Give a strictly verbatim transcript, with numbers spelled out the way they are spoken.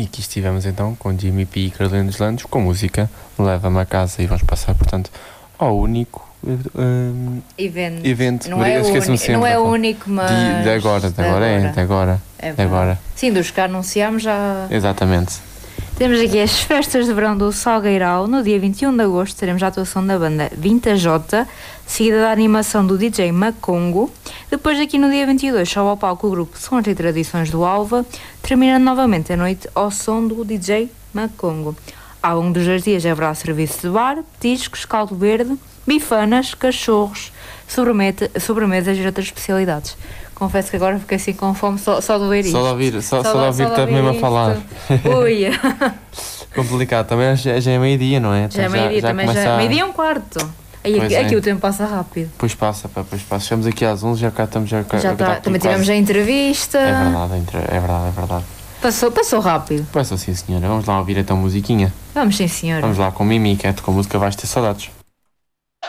aqui estivemos então com Jimmy P e Carolina dos Landes com música Leva-me a Casa, e vamos passar, portanto, ao único um, evento. evento. Não, é o, sempre, não é o único, mas. De, de agora, de, de agora, agora é, de agora. É de agora. Sim, dos que anunciámos já. Exatamente. Temos aqui as festas de verão do Salgueiral. No dia vinte e um de agosto teremos a atuação da banda Vintajota, seguida da animação do D J Macongo. Depois, aqui no dia vinte e dois, sobe ao palco o grupo Sons e Tradições do Alva, terminando novamente a noite ao som do D J Macongo. Ao longo dos dois dias haverá serviço de bar, petiscos, caldo verde, bifanas, cachorros, sobremesa, sobremesas e outras especialidades. Confesso que agora fiquei assim com fome só, só de ouvir isto. Só de ouvir, só, só, só de ouvir-te mesmo a falar. Ui. Complicado, também já, já é meio-dia, não é? Já é meio-dia, também já é meio-dia e um quarto. Aí, aqui, é. aqui o tempo passa rápido. Pois passa, pá, pois passa. Chegamos aqui às onze, já cá estamos. Já, cá, já tá, também tivemos a entrevista. É verdade, é verdade, é verdade. Passou, passou rápido. Passou sim, senhora. Vamos lá ouvir então musiquinha. Vamos sim, senhora. Vamos lá com Mimi, que é com música Vais Ter Saudades.